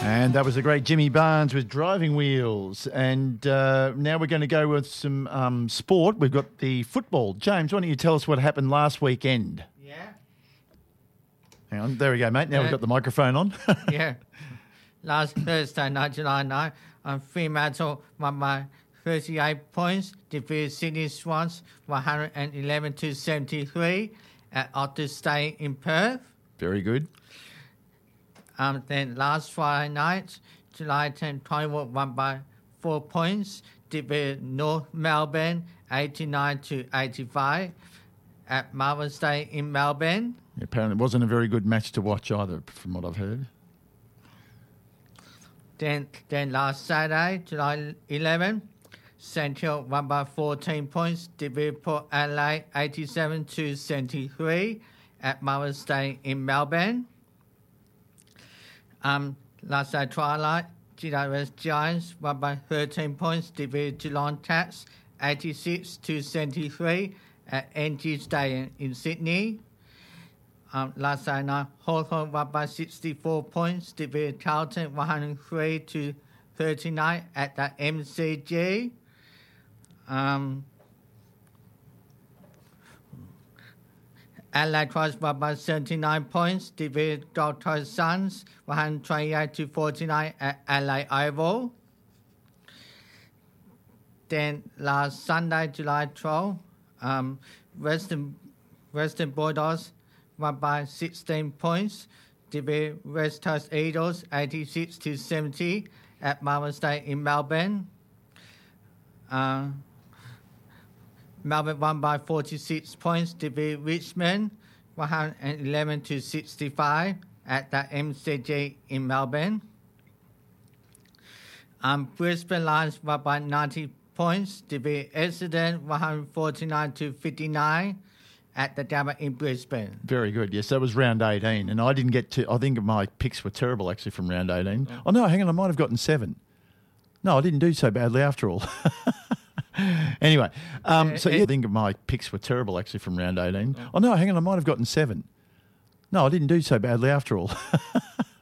And that was the great Jimmy Barnes with Driving Wheels. And now we're going to go with some sport. We've got the football. James, why don't you tell us what happened last weekend? Yeah. Hang on. There we go, mate. Now we've got the microphone on. Yeah. Last Thursday night, July 9, Fremantle won by 38 points, defeated Sydney Swans 111 to 73 at Optus Stadium in Perth. Very good. Then last Friday night, July 10, Collingwood won by 4 points, defeated North Melbourne 89 to 85 at Marvel Stadium in Melbourne. Apparently it wasn't a very good match to watch either, from what I've heard. Then last Saturday, July 11, St Kilda won by 14 points, defeated Port Adelaide 87 to 73 at Marvel Stadium in Melbourne. Last day twilight, GWS Giants won by 13 points, defeated Geelong Cats 86 to 73 at NG Stadium in Sydney. Last day night, Hawthorn won by 64 points, defeated Carlton 103 to 39 at the MCG. Adelaide Crows won by 79 points, defeated Gold Coast Suns 128 to 49 at Adelaide Oval. Then last Sunday, July 12, Western Bulldogs won by 16 points, defeated West Coast Eagles 86 to 70 at Marvel Stadium in Melbourne. Melbourne won by 46 points, defeated Richmond 111 to 65 at the MCG in Melbourne. Brisbane Lions won by 90 points, defeated Essendon 149 to 59 at the Gabba in Brisbane. Very good. Yes, that was round 18. And I didn't get to, I think my picks were terrible actually from round 18. Oh, no, hang on, I might have gotten 7. No, I didn't do so badly after all. Anyway, so I think my picks were terrible actually from round 18. Oh, no, hang on, I might have gotten 7. No, I didn't do so badly after all.